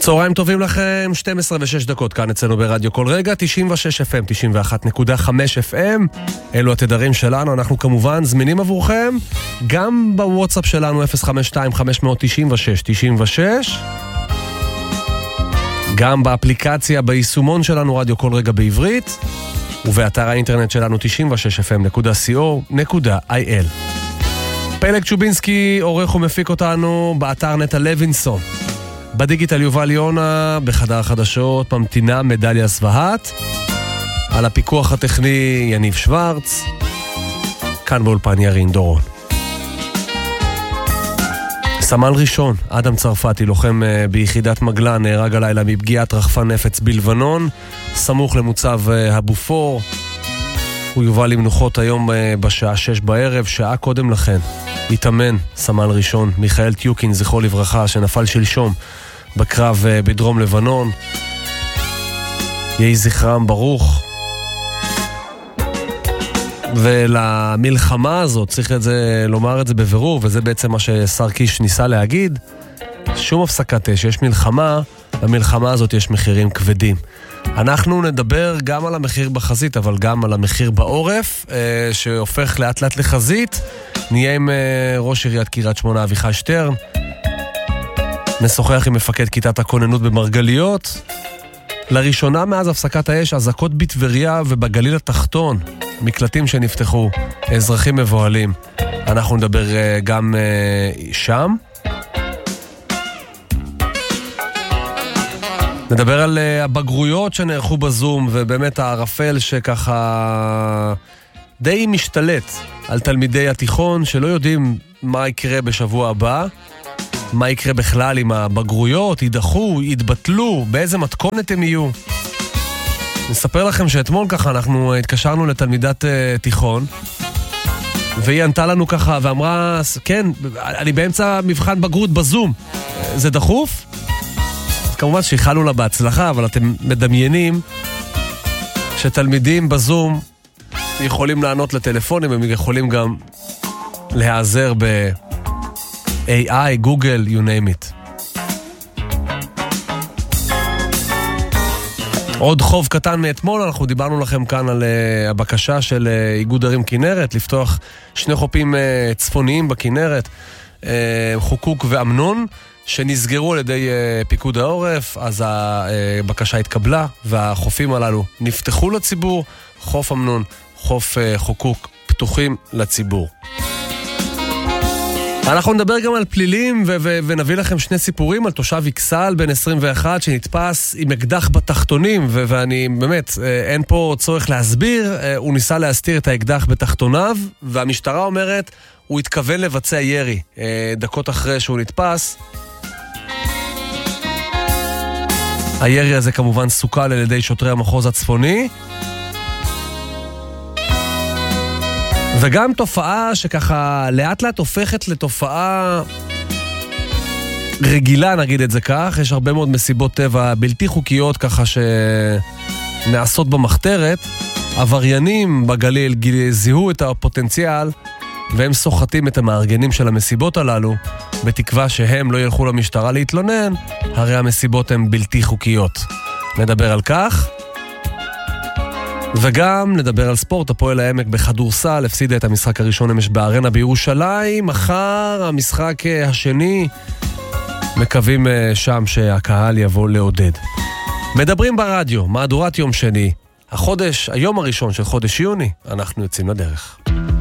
צהריים טובים לכם, 12:06 כאן אצלנו ברדיו כל רגע, 96 FM, 91.5 FM. אלו התדרים שלנו, אנחנו כמובן זמינים עבורכם, גם בוואטסאפ שלנו 052-596-96, גם באפליקציה, ביישומון שלנו רדיו כל רגע בעברית, ובאתר האינטרנט שלנו 96fm.co.il. פלג צ'ובינסקי עורך ומפיק אותנו, באתר נטע לוינסון. בדיגיטל יובל יונה, בחדר החדשות ממתינה מדליה סבהת, על הפיקוח הטכני יניב שוורץ, כאן באולפן ירין דורון. סמל ראשון, אדם צרפתי, לוחם ביחידת מגלן, נהרג הלילה מפגיעת רחפן נפץ בלבנון, סמוך למוצב הבופור. הוא יובא למנוחות היום בשעה 6 בערב, שעה קודם לכן. התאמן סמל ראשון מיכאל טיוקין, זכרו לברכה, שנפל שלשום בקרב בדרום לבנון. יהי זכרם ברוך. ולמלחמה הזאת, צריך לומר את זה בבירור, וזה בעצם מה ששר קיש ניסה להגיד, שום הפסקת אש, יש מלחמה, במלחמה הזאת יש מחירים כבדים. אנחנו נדבר גם על המחיר בחזית, אבל גם על המחיר בעורף, שהופך לאט לאט לחזית. נהיה עם ראש עיריית קריית שמונה אביחי שטרן, נשוחח עם מפקד כיתת הכוננות במרגליות. לראשונה מאז הפסקת האש, אזעקות בטבריה ובגליל התחתון, מקלטים שנפתחו, אזרחים מבוהלים. אנחנו נדבר גם שם. נדבר על הבגרויות שנערכו בזום, ובאמת הערפל שככה די משתלט על תלמידי התיכון, שלא יודעים מה יקרה בשבוע הבא, מה יקרה בכלל עם הבגרויות, יידחו, יתבטלו, באיזה מתכונת הם יהיו. נספר לכם שאתמול ככה אנחנו התקשרנו לתלמידת תיכון, והיא ענתה לנו ככה ואמרה, כן, אני באמצע מבחן בגרות בזום, זה דחוף? כמובן שהחלנו לה בהצלחה, אבל אתם מדמיינים שתלמידים יכולים לענות לטלפונים, הם יכולים גם להיעזר ב-AI, גוגל, you name it. עוד חוב קטן מאתמול, אנחנו דיברנו לכם כאן על הבקשה של איגוד ערים כנרת, לפתוח 2 חופים צפוניים בכנרת, חוקוק ואמנון, שנסגרו על ידי פיקוד העורף. אז הבקשה התקבלה, והחופים הללו נפתחו לציבור, חוף אמנון, חוף חוקוק, פתוחים לציבור. אנחנו נדבר גם על פלילים, ונביא לכם 2 סיפורים על תושב איקסל בן 21 שנתפס עם אקדח בתחתונים, ואני באמת, אין פה צורך להסביר, הוא ניסה להסתיר את האקדח בתחתוניו, והמשטרה אומרת, הוא התכוון לבצע ירי דקות אחרי שהוא נתפס. הירי הזה כמובן סוכל על ידי שוטרי המחוז הצפוני. וגם תופעה שככה לאט לאט הופכת לתופעה רגילה, נגיד את זה כך. יש הרבה מאוד מסיבות טבע בלתי חוקיות ככה שנעשות במחתרת. עבריינים בגליל זיהו את הפוטנציאל, והם סוחטים את המארגנים של המסיבות הללו, בתקווה שהם לא ילכו למשטרה להתלונן, הרי המסיבות הן בלתי חוקיות. נדבר על כך. וגם נדבר על ספורט. הפועל העמק בכדורסל הפסידה את המשחק הראשון אמש בארנה בירושלים. מחר המשחק השני, מקווים שם שהקהל יבוא לעודד. מדברים ברדיו, מהדורת יום שני, היום הראשון של חודש יוני. אנחנו יוצאים לדרך.